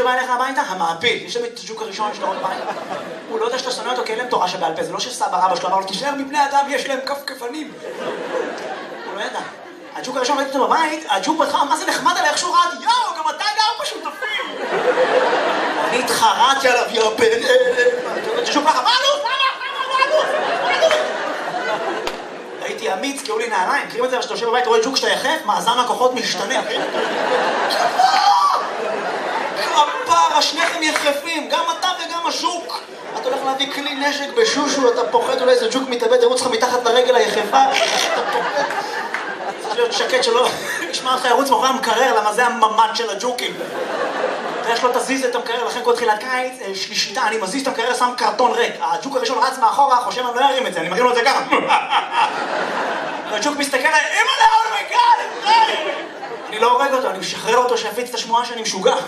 שבא אליך הביתה? המעפיל. יש שם את הג'וק הראשון שאתה רואה בבית. הוא לא יודע שאתה שונא אותו כי אין להם תורה שבעל פה. זה לא שסבא רבא שלו אמר לו, תישאר מבני אדם, יש להם כפכפנים. הוא לא ידע. הג'וק הראשון ראיתי אותו בבית, הג'וק בהתחלה, מה זה נחמד עליי, איך שהוא ראה, יאו, גם אתה גר בשותפים. אני התחרטתי עליו, יא בן אלה. הג'וק ככה, מה עלות? הייתי אמיץ, קראו לי נעליים, מכירים את זה, כשאתה יושב בבית, רואה ג'וק שאתה יחף, מאזן הכוחות משתנה. כפרה, שניכם יחפים, גם אתה וגם הז'וק. אתה הולך להביא כלי נשק בשושו, אתה פוחד אולי איזה ג'וק מתאבד, ירוץ לך מתחת לרגל היחפה. צריך להיות שקט שלא ישמע אותך ירוץ מאחורי המקרר, למה זה הממד של הג'וקים. ואיך לא תזיז את המקרר, לכן כל תחילת קיץ, שיטה, אני מזיז את המקרר, שם קרטון ריק. הג'וק הראשון רץ מאחורה, חושב אני לא ארים את זה, אני מרים לו את זה גם. והג'וק מסתכל עליי, אימא'לה, אומייגאד, אני לא הורג אותו, אני משחרר אותו שיפיץ את השמועה שאני משוגע.